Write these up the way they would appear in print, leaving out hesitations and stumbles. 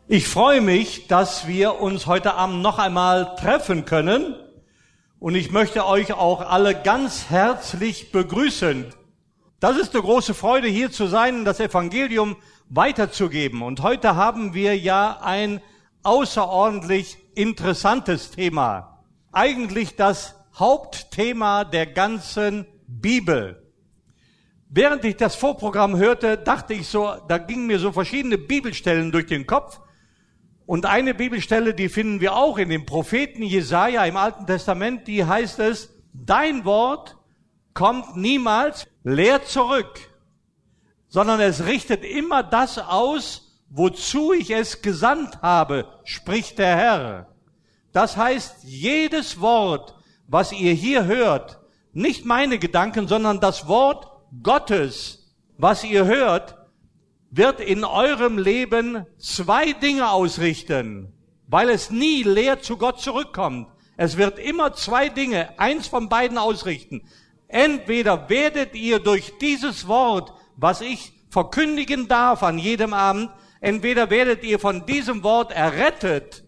Ich freue mich, dass wir uns heute Abend noch einmal treffen können und ich möchte euch auch alle ganz herzlich begrüßen. Das ist eine große Freude, hier zu sein und das Evangelium weiterzugeben. Und heute haben wir ja ein außerordentlich interessantes Thema. Eigentlich das Hauptthema der ganzen Bibel. Während ich das Vorprogramm hörte, dachte ich so, da gingen mir so verschiedene Bibelstellen durch den Kopf. Und eine Bibelstelle, die finden wir auch in dem Propheten Jesaja im Alten Testament, die heißt es, dein Wort kommt niemals leer zurück, sondern es richtet immer das aus, wozu ich es gesandt habe, spricht der Herr. Das heißt, jedes Wort, was ihr hier hört, nicht meine Gedanken, sondern das Wort Gottes, was ihr hört, wird in eurem Leben zwei Dinge ausrichten, weil es nie leer zu Gott zurückkommt. Es wird immer zwei Dinge, eins von beiden ausrichten. Entweder werdet ihr durch dieses Wort, was ich verkündigen darf an jedem Abend, entweder werdet ihr von diesem Wort errettet.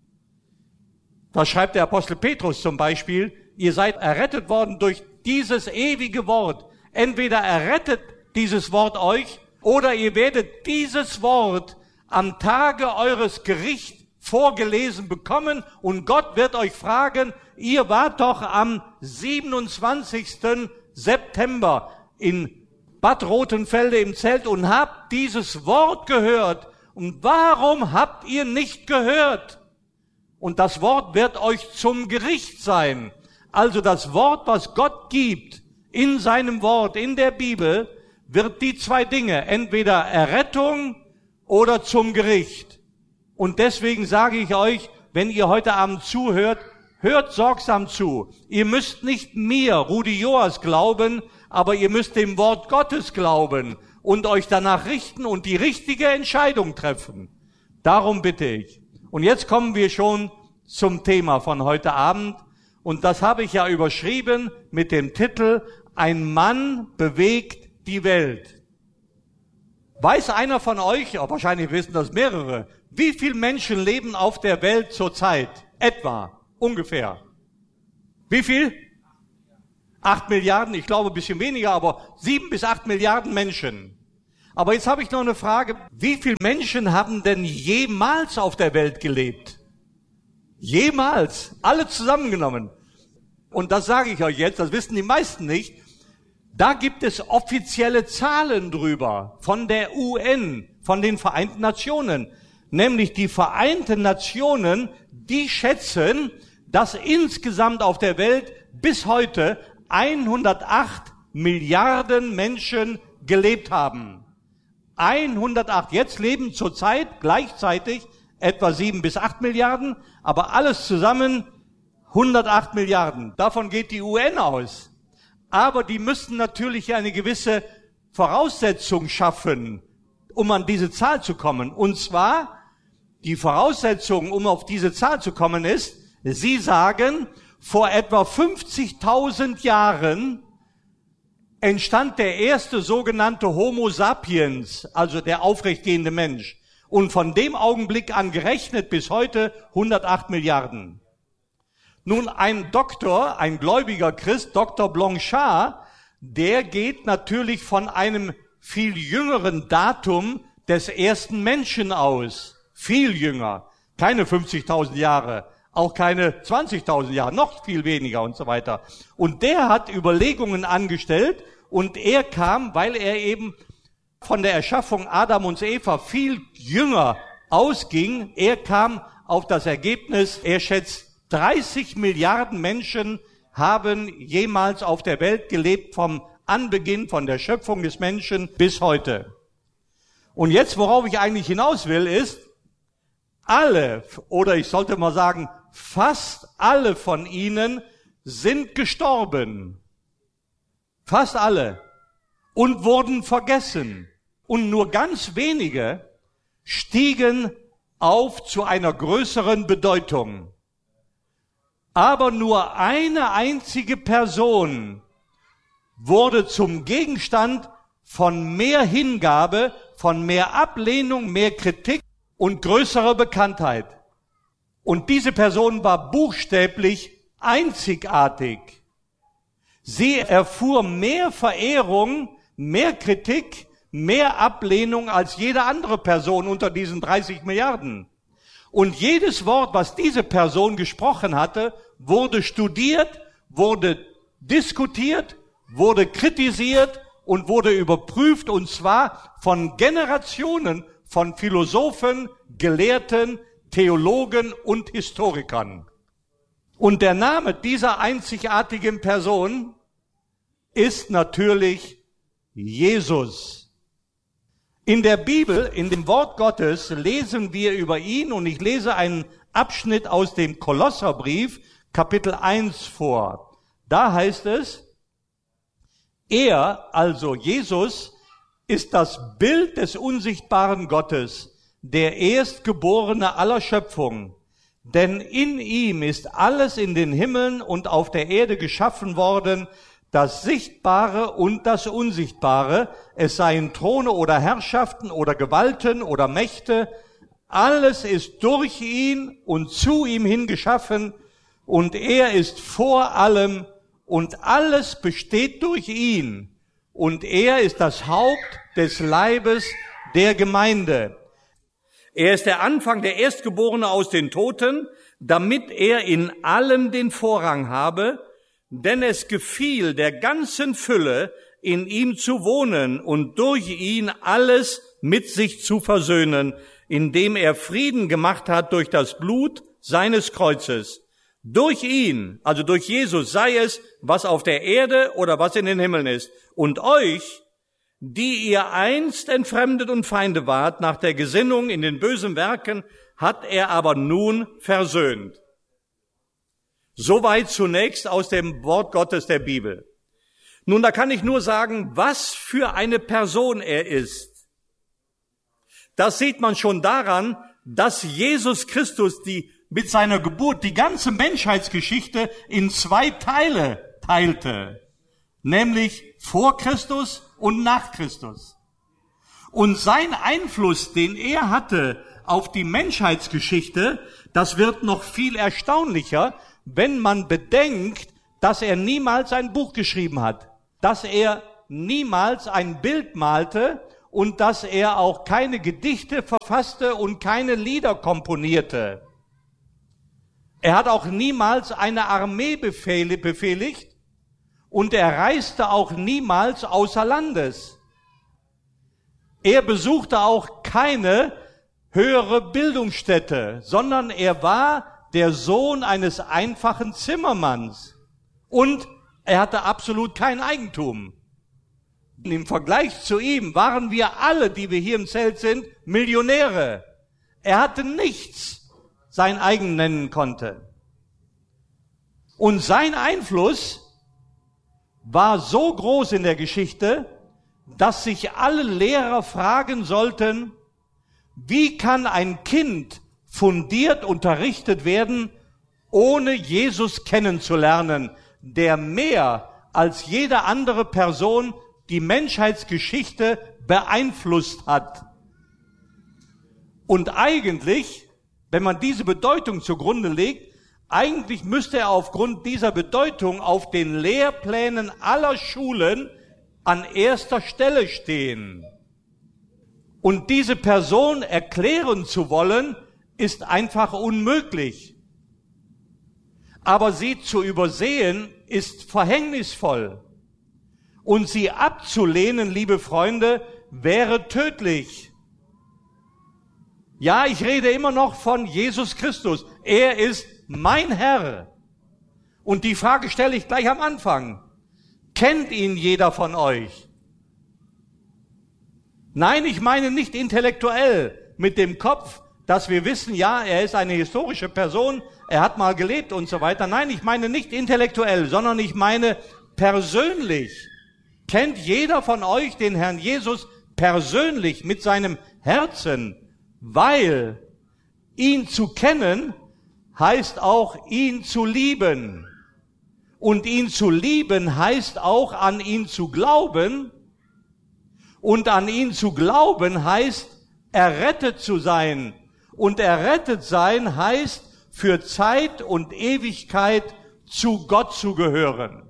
Das schreibt der Apostel Petrus zum Beispiel. Ihr seid errettet worden durch dieses ewige Wort. Entweder errettet dieses Wort euch, oder ihr werdet dieses Wort am Tage eures Gerichts vorgelesen bekommen und Gott wird euch fragen, ihr wart doch am 27. September in Bad Rothenfelde im Zelt und habt dieses Wort gehört. Und warum habt ihr nicht gehört? Und das Wort wird euch zum Gericht sein. Also das Wort, was Gott gibt in seinem Wort, in der Bibel, wird die zwei Dinge, entweder Errettung oder zum Gericht. Und deswegen sage ich euch, wenn ihr heute Abend zuhört, hört sorgsam zu. Ihr müsst nicht mir, Rudi Joas, glauben, aber ihr müsst dem Wort Gottes glauben und euch danach richten und die richtige Entscheidung treffen. Darum bitte ich. Und jetzt kommen wir schon zum Thema von heute Abend. Und das habe ich ja überschrieben mit dem Titel, ein Mann bewegt die Welt. Weiß einer von euch, wahrscheinlich wissen das mehrere, wie viele Menschen leben auf der Welt zurzeit? Etwa, ungefähr. Wie viel? 8 Milliarden, ich glaube ein bisschen weniger, aber 7 bis 8 Milliarden Menschen. Aber jetzt habe ich noch eine Frage, wie viele Menschen haben denn jemals auf der Welt gelebt? Jemals, alle zusammengenommen. Und das sage ich euch jetzt, das wissen die meisten nicht. Da gibt es offizielle Zahlen drüber von der UN, von den Vereinten Nationen. Nämlich die Vereinten Nationen, die schätzen, dass insgesamt auf der Welt bis heute 108 Milliarden Menschen gelebt haben. 108. Jetzt leben zurzeit gleichzeitig etwa 7 bis 8 Milliarden, aber alles zusammen 108 Milliarden. Davon geht die UN aus. Aber die müssen natürlich eine gewisse Voraussetzung schaffen, um an diese Zahl zu kommen. Und zwar, die Voraussetzung, um auf diese Zahl zu kommen, ist, sie sagen, vor etwa 50.000 Jahren entstand der erste sogenannte Homo sapiens, also der aufrechtgehende Mensch. Und von dem Augenblick an gerechnet bis heute 108 Milliarden. Nun, ein Doktor, ein gläubiger Christ, Dr. Blanchard, der geht natürlich von einem viel jüngeren Datum des ersten Menschen aus. Viel jünger. Keine 50.000 Jahre, auch keine 20.000 Jahre, noch viel weniger und so weiter. Und der hat Überlegungen angestellt und er kam, weil er eben von der Erschaffung Adam und Eva viel jünger ausging, er kam auf das Ergebnis, er schätzt, 30 Milliarden Menschen haben jemals auf der Welt gelebt vom Anbeginn, von der Schöpfung des Menschen bis heute. Und jetzt, worauf ich eigentlich hinaus will, ist, alle, oder ich sollte mal sagen, fast alle von ihnen sind gestorben. Fast alle. Und wurden vergessen. Und nur ganz wenige stiegen auf zu einer größeren Bedeutung. Aber nur eine einzige Person wurde zum Gegenstand von mehr Hingabe, von mehr Ablehnung, mehr Kritik und größere Bekanntheit. Und diese Person war buchstäblich einzigartig. Sie erfuhr mehr Verehrung, mehr Kritik, mehr Ablehnung als jede andere Person unter diesen 30 Milliarden. Und jedes Wort, was diese Person gesprochen hatte, wurde studiert, wurde diskutiert, wurde kritisiert und wurde überprüft, und zwar von Generationen von Philosophen, Gelehrten, Theologen und Historikern. Und der Name dieser einzigartigen Person ist natürlich Jesus. In der Bibel, in dem Wort Gottes, lesen wir über ihn, und ich lese einen Abschnitt aus dem Kolosserbrief, Kapitel 1 vor. Da heißt es, er, also Jesus, ist das Bild des unsichtbaren Gottes, der Erstgeborene aller Schöpfung. Denn in ihm ist alles in den Himmeln und auf der Erde geschaffen worden, das Sichtbare und das Unsichtbare, es seien Throne oder Herrschaften oder Gewalten oder Mächte, alles ist durch ihn und zu ihm hin geschaffen, und er ist vor allem, und alles besteht durch ihn, und er ist das Haupt des Leibes der Gemeinde. Er ist der Anfang, der Erstgeborene aus den Toten, damit er in allem den Vorrang habe, denn es gefiel der ganzen Fülle, in ihm zu wohnen und durch ihn alles mit sich zu versöhnen, indem er Frieden gemacht hat durch das Blut seines Kreuzes. Durch ihn, also durch Jesus, sei es, was auf der Erde oder was in den Himmeln ist. Und euch, die ihr einst entfremdet und Feinde wart, nach der Gesinnung in den bösen Werken, hat er aber nun versöhnt. Soweit zunächst aus dem Wort Gottes der Bibel. Nun, da kann ich nur sagen, was für eine Person er ist. Das sieht man schon daran, dass Jesus Christus mit seiner Geburt die ganze Menschheitsgeschichte in 2 Teile teilte, nämlich vor Christus und nach Christus. Und sein Einfluss, den er hatte auf die Menschheitsgeschichte, das wird noch viel erstaunlicher, wenn man bedenkt, dass er niemals ein Buch geschrieben hat, dass er niemals ein Bild malte und dass er auch keine Gedichte verfasste und keine Lieder komponierte. Er hat auch niemals eine Armee befehligt und er reiste auch niemals außer Landes. Er besuchte auch keine höhere Bildungsstätte, sondern er war der Sohn eines einfachen Zimmermanns. Und er hatte absolut kein Eigentum. Im Vergleich zu ihm waren wir alle, die wir hier im Zelt sind, Millionäre. Er hatte nichts, sein eigen nennen konnte. Und sein Einfluss war so groß in der Geschichte, dass sich alle Lehrer fragen sollten, wie kann ein Kind fundiert unterrichtet werden, ohne Jesus kennenzulernen, der mehr als jede andere Person die Menschheitsgeschichte beeinflusst hat. Und eigentlich, wenn man diese Bedeutung zugrunde legt, eigentlich müsste er aufgrund dieser Bedeutung auf den Lehrplänen aller Schulen an erster Stelle stehen. Und diese Person erklären zu wollen, ist einfach unmöglich. Aber sie zu übersehen, ist verhängnisvoll. Und sie abzulehnen, liebe Freunde, wäre tödlich. Ja, ich rede immer noch von Jesus Christus. Er ist mein Herr. Und die Frage stelle ich gleich am Anfang. Kennt ihn jeder von euch? Nein, ich meine nicht intellektuell mit dem Kopf, dass wir wissen, ja, er ist eine historische Person, er hat mal gelebt und so weiter. Nein, ich meine nicht intellektuell, sondern ich meine persönlich. Kennt jeder von euch den Herrn Jesus persönlich mit seinem Herzen? Weil ihn zu kennen heißt auch, ihn zu lieben. Und ihn zu lieben heißt auch, an ihn zu glauben. Und an ihn zu glauben heißt, errettet zu sein Und errettet sein heißt, für Zeit und Ewigkeit zu Gott zu gehören.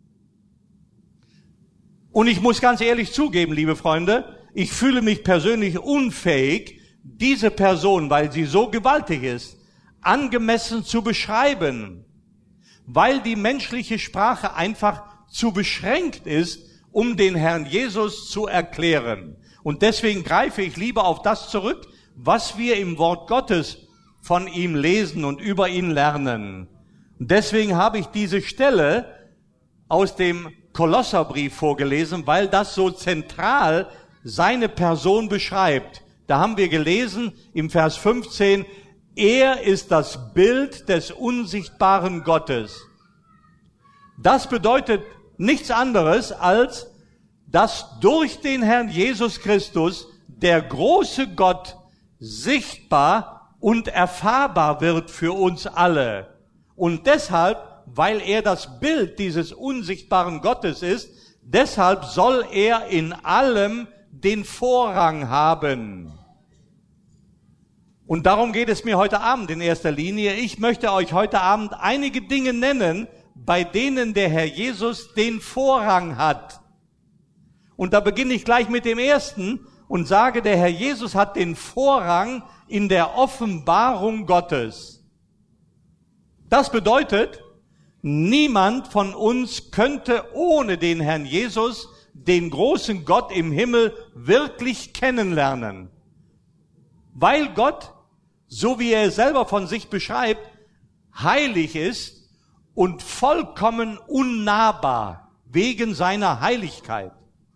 Und ich muss ganz ehrlich zugeben, liebe Freunde, ich fühle mich persönlich unfähig, diese Person, weil sie so gewaltig ist, angemessen zu beschreiben, weil die menschliche Sprache einfach zu beschränkt ist, um den Herrn Jesus zu erklären. Und deswegen greife ich lieber auf das zurück, was wir im Wort Gottes von ihm lesen und über ihn lernen. Und deswegen habe ich diese Stelle aus dem Kolosserbrief vorgelesen, weil das so zentral seine Person beschreibt. Da haben wir gelesen im Vers 15, er ist das Bild des unsichtbaren Gottes. Das bedeutet nichts anderes, als dass durch den Herrn Jesus Christus der große Gott sichtbar und erfahrbar wird für uns alle. Und deshalb, weil er das Bild dieses unsichtbaren Gottes ist, deshalb soll er in allem den Vorrang haben. Und darum geht es mir heute Abend in erster Linie. Ich möchte euch heute Abend einige Dinge nennen, bei denen der Herr Jesus den Vorrang hat. Und da beginne ich gleich mit dem ersten und sage, der Herr Jesus hat den Vorrang in der Offenbarung Gottes. Das bedeutet, niemand von uns könnte ohne den Herrn Jesus den großen Gott im Himmel wirklich kennenlernen. Weil Gott, so wie er selber von sich beschreibt, heilig ist und vollkommen unnahbar wegen seiner Heiligkeit.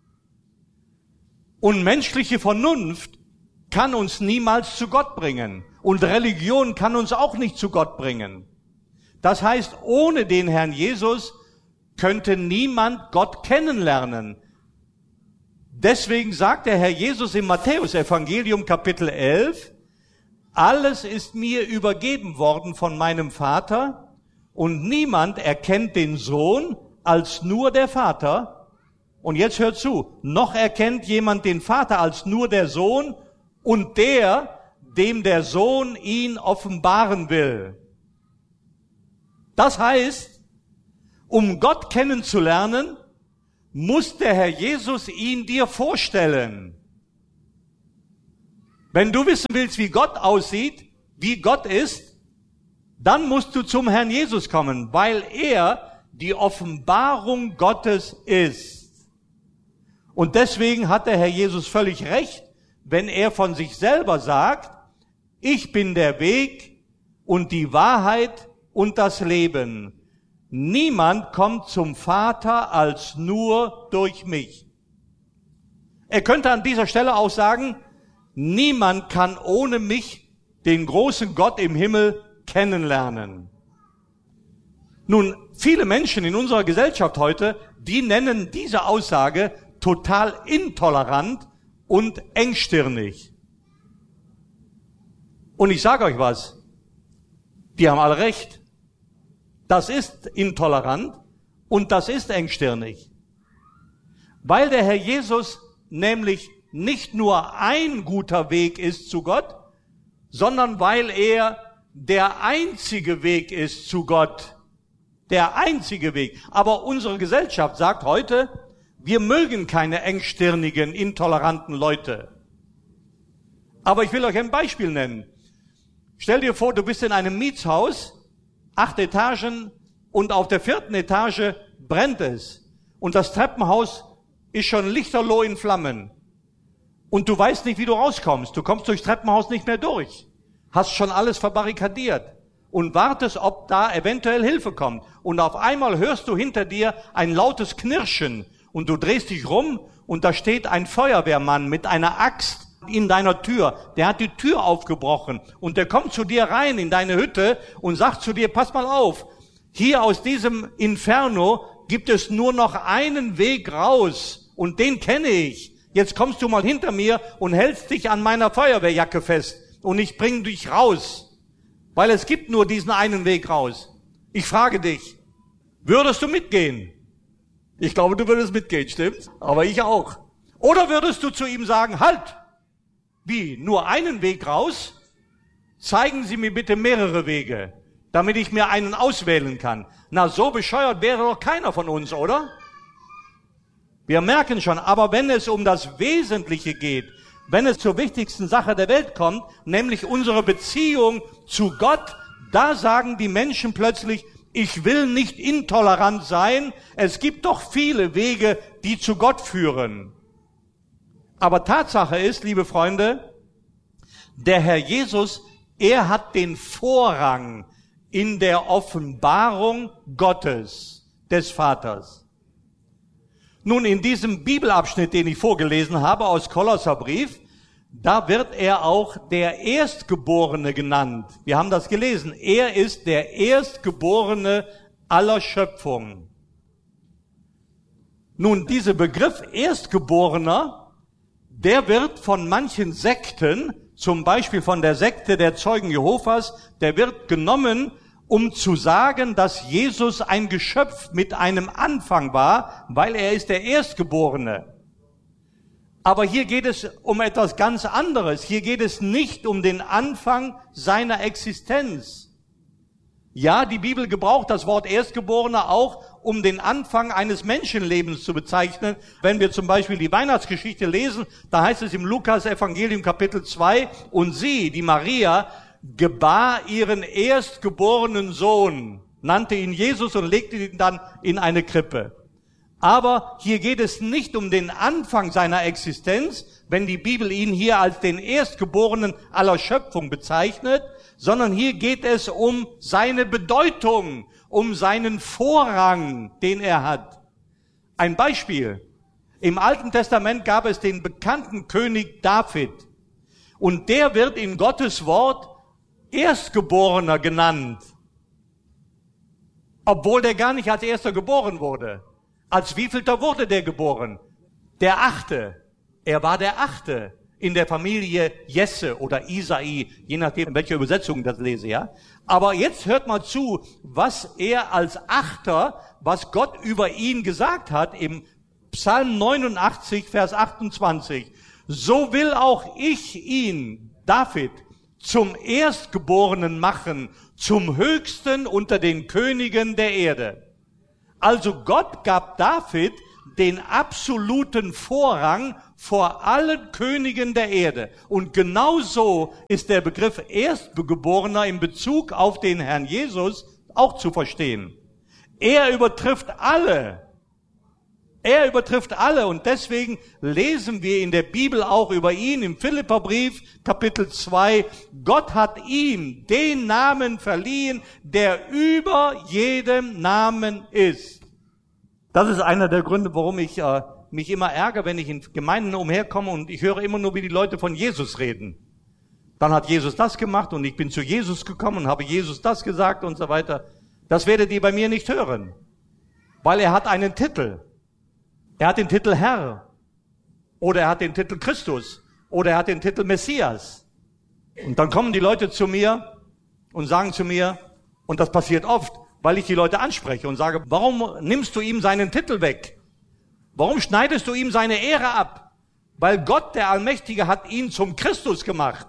Und menschliche Vernunft kann uns niemals zu Gott bringen. Und Religion kann uns auch nicht zu Gott bringen. Das heißt, ohne den Herrn Jesus könnte niemand Gott kennenlernen. Deswegen sagt der Herr Jesus im Matthäus-Evangelium Kapitel 11, alles ist mir übergeben worden von meinem Vater und niemand erkennt den Sohn als nur der Vater. Und jetzt hört zu, noch erkennt jemand den Vater als nur der Sohn und der, dem der Sohn ihn offenbaren will. Das heißt, um Gott kennenzulernen, muss der Herr Jesus ihn dir vorstellen. Wenn du wissen willst, wie Gott aussieht, wie Gott ist, dann musst du zum Herrn Jesus kommen, weil er die Offenbarung Gottes ist. Und deswegen hat der Herr Jesus völlig recht, wenn er von sich selber sagt, ich bin der Weg und die Wahrheit und das Leben. Niemand kommt zum Vater als nur durch mich. Er könnte an dieser Stelle auch sagen, niemand kann ohne mich den großen Gott im Himmel kennenlernen. Nun, viele Menschen in unserer Gesellschaft heute, die nennen diese Aussage total intolerant und engstirnig. Und ich sage euch was, die haben alle recht. Das ist intolerant und das ist engstirnig. Weil der Herr Jesus nämlich nicht nur ein guter Weg ist zu Gott, sondern weil er der einzige Weg ist zu Gott. Der einzige Weg. Aber unsere Gesellschaft sagt heute, wir mögen keine engstirnigen, intoleranten Leute. Aber ich will euch ein Beispiel nennen. Stell dir vor, du bist in einem Mietshaus, 8 Etagen, und auf der 4. Etage brennt es. Und das Treppenhaus ist schon lichterloh in Flammen. Und du weißt nicht, wie du rauskommst. Du kommst durchs Treppenhaus nicht mehr durch. Hast schon alles verbarrikadiert. Und wartest, ob da eventuell Hilfe kommt. Und auf einmal hörst du hinter dir ein lautes Knirschen. Und du drehst dich rum und da steht ein Feuerwehrmann mit einer Axt in deiner Tür. Der hat die Tür aufgebrochen und der kommt zu dir rein in deine Hütte und sagt zu dir, pass mal auf, hier aus diesem Inferno gibt es nur noch einen Weg raus und den kenne ich. Jetzt kommst du mal hinter mir und hältst dich an meiner Feuerwehrjacke fest und ich bringe dich raus, weil es gibt nur diesen einen Weg raus. Ich frage dich, würdest du mitgehen? Ich glaube, du würdest mitgehen, stimmt's? Aber ich auch. Oder würdest du zu ihm sagen, halt! Wie, nur einen Weg raus? zeigen Sie mir bitte mehrere Wege, damit ich mir einen auswählen kann. Na, so bescheuert wäre doch keiner von uns, oder? Wir merken schon, aber wenn es um das Wesentliche geht, wenn es zur wichtigsten Sache der Welt kommt, nämlich unsere Beziehung zu Gott, da sagen die Menschen plötzlich, ich will nicht intolerant sein, es gibt doch viele Wege, die zu Gott führen. Aber Tatsache ist, liebe Freunde, der Herr Jesus, er hat den Vorrang in der Offenbarung Gottes, des Vaters. Nun, in diesem Bibelabschnitt, den ich vorgelesen habe aus Kolosserbrief, da wird er auch der Erstgeborene genannt. Wir haben das gelesen. Er ist der Erstgeborene aller Schöpfung. Nun, dieser Begriff Erstgeborener, der wird von manchen Sekten, zum Beispiel von der Sekte der Zeugen Jehovas, der wird genommen, um zu sagen, dass Jesus ein Geschöpf mit einem Anfang war, weil er ist der Erstgeborene. Aber hier geht es um etwas ganz anderes. Hier geht es nicht um den Anfang seiner Existenz. Ja, die Bibel gebraucht das Wort Erstgeborener auch, um den Anfang eines Menschenlebens zu bezeichnen. Wenn wir zum Beispiel die Weihnachtsgeschichte lesen, da heißt es im Lukas-Evangelium Kapitel 2, und sie, die Maria, gebar ihren erstgeborenen Sohn, nannte ihn Jesus und legte ihn dann in eine Krippe. Aber hier geht es nicht um den Anfang seiner Existenz, wenn die Bibel ihn hier als den Erstgeborenen aller Schöpfung bezeichnet, sondern hier geht es um seine Bedeutung, um seinen Vorrang, den er hat. Ein Beispiel. Im Alten Testament gab es den bekannten König David. Und der wird in Gottes Wort Erstgeborener genannt. Obwohl der gar nicht als Erster geboren wurde. Als wievielter wurde der geboren? Der 8. Er war der 8. in der Familie Jesse oder Isai, je nachdem, in welcher Übersetzung ich das lese, ja. Aber jetzt hört mal zu, was er als 8., was Gott über ihn gesagt hat, im Psalm 89, Vers 28. So will auch ich ihn, David, zum Erstgeborenen machen, zum Höchsten unter den Königen der Erde. Also Gott gab David den absoluten Vorrang vor allen Königen der Erde. Und genau so ist der Begriff Erstgeborener in Bezug auf den Herrn Jesus auch zu verstehen. Er übertrifft alle. Er übertrifft alle und deswegen lesen wir in der Bibel auch über ihn im Philipperbrief Kapitel 2. Gott hat ihm den Namen verliehen, der über jedem Namen ist. Das ist einer der Gründe, warum ich mich immer ärgere, wenn ich in Gemeinden umherkomme und ich höre immer nur, wie die Leute von Jesus reden. Dann hat Jesus das gemacht und ich bin zu Jesus gekommen und habe Jesus das gesagt und so weiter. Das werdet ihr bei mir nicht hören, weil er hat einen Titel. Er hat den Titel Herr oder er hat den Titel Christus oder er hat den Titel Messias. Und dann kommen die Leute zu mir und sagen zu mir, und das passiert oft, weil ich die Leute anspreche und sage, warum nimmst du ihm seinen Titel weg? Warum schneidest du ihm seine Ehre ab? Weil Gott, der Allmächtige, hat ihn zum Christus gemacht.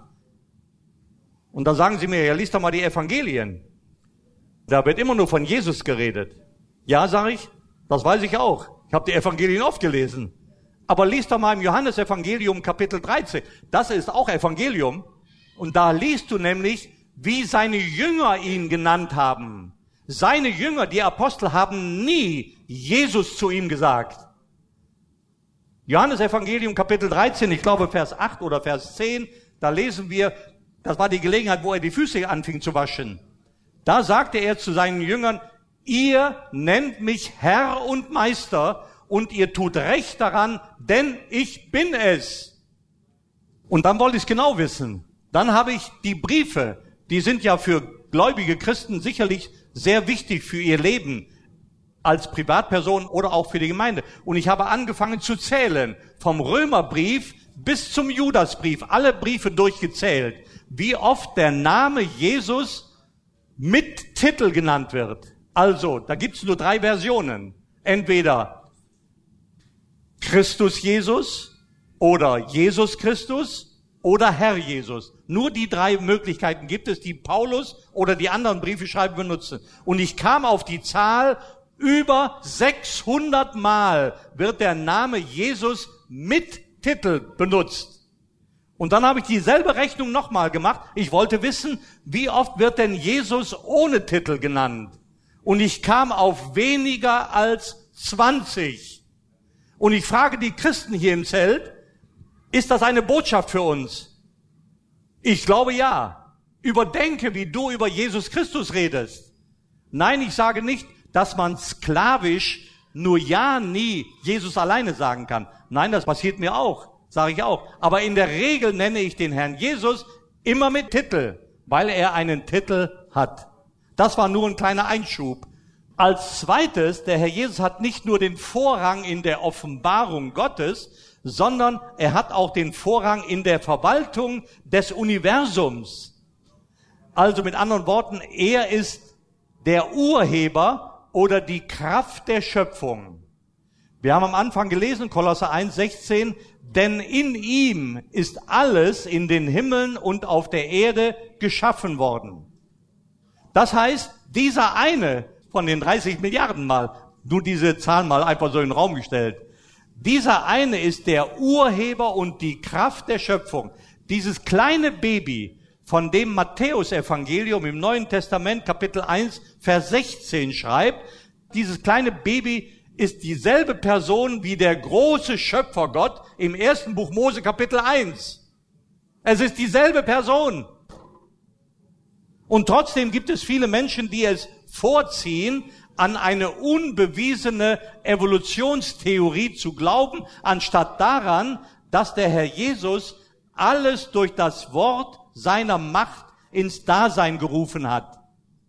Und da sagen sie mir, ja, lies doch mal die Evangelien. Da wird immer nur von Jesus geredet. Ja, sage ich, das weiß ich auch. Ich habe die Evangelien oft gelesen. Aber lies doch mal im Johannesevangelium Kapitel 13. Das ist auch Evangelium. Und da liest du nämlich, wie seine Jünger ihn genannt haben. Seine Jünger, die Apostel, haben nie Jesus zu ihm gesagt. Johannesevangelium Kapitel 13, ich glaube Vers 8 oder Vers 10, da lesen wir, das war die Gelegenheit, wo er die Füße anfing zu waschen. Da sagte er zu seinen Jüngern, ihr nennt mich Herr und Meister und ihr tut recht daran, denn ich bin es. Und dann wollte ich es genau wissen. Dann habe ich die Briefe, die sind ja für gläubige Christen sicherlich sehr wichtig für ihr Leben als Privatperson oder auch für die Gemeinde. Und ich habe angefangen zu zählen, vom Römerbrief bis zum Judasbrief, alle Briefe durchgezählt, wie oft der Name Jesus mit Titel genannt wird. Also, da gibt's nur 3 Versionen. Entweder Christus Jesus oder Jesus Christus oder Herr Jesus. Nur die 3 Möglichkeiten gibt es, die Paulus oder die anderen Briefeschreiber benutzen. Und ich kam auf die Zahl, über 600 Mal wird der Name Jesus mit Titel benutzt. Und dann habe ich dieselbe Rechnung nochmal gemacht. Ich wollte wissen, wie oft wird denn Jesus ohne Titel genannt? Und ich kam auf weniger als 20. Und ich frage die Christen hier im Zelt, ist das eine Botschaft für uns? Ich glaube ja. Überdenke, wie du über Jesus Christus redest. Nein, ich sage nicht, dass man sklavisch nur ja, nie Jesus alleine sagen kann. Nein, das passiert mir auch, sage ich auch. Aber in der Regel nenne ich den Herrn Jesus immer mit Titel, weil er einen Titel hat. Das war nur ein kleiner Einschub. Als zweites, der Herr Jesus hat nicht nur den Vorrang in der Offenbarung Gottes, sondern er hat auch den Vorrang in der Verwaltung des Universums. Also mit anderen Worten, er ist der Urheber oder die Kraft der Schöpfung. Wir haben am Anfang gelesen, Kolosser 1,16, denn in ihm ist alles in den Himmeln und auf der Erde geschaffen worden. Das heißt, dieser eine von den 30 Milliarden Mal, nur diese Zahl mal einfach so in den Raum gestellt, dieser eine ist der Urheber und die Kraft der Schöpfung. Dieses kleine Baby, von dem Matthäus-Evangelium im Neuen Testament, Kapitel 1, Vers 16 schreibt, dieses kleine Baby ist dieselbe Person wie der große Schöpfergott im 1. Buch Mose, Kapitel 1. Es ist dieselbe Person. Und trotzdem gibt es viele Menschen, die es vorziehen, an eine unbewiesene Evolutionstheorie zu glauben, anstatt daran, dass der Herr Jesus alles durch das Wort seiner Macht ins Dasein gerufen hat.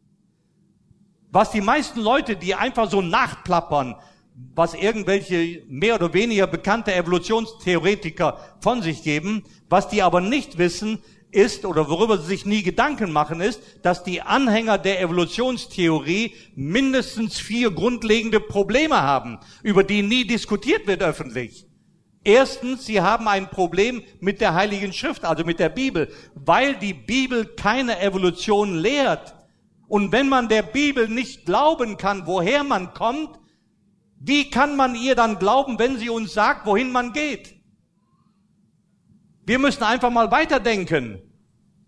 Was die meisten Leute, die einfach so nachplappern, was irgendwelche mehr oder weniger bekannte Evolutionstheoretiker von sich geben, was die aber nicht wissen, ist, oder worüber sie sich nie Gedanken machen, ist, dass die Anhänger der Evolutionstheorie mindestens 4 grundlegende Probleme haben, über die nie diskutiert wird öffentlich. Erstens, sie haben ein Problem mit der Heiligen Schrift, also mit der Bibel, weil die Bibel keine Evolution lehrt. Und wenn man der Bibel nicht glauben kann, woher man kommt, wie kann man ihr dann glauben, wenn sie uns sagt, wohin man geht? Wir müssen einfach mal weiterdenken.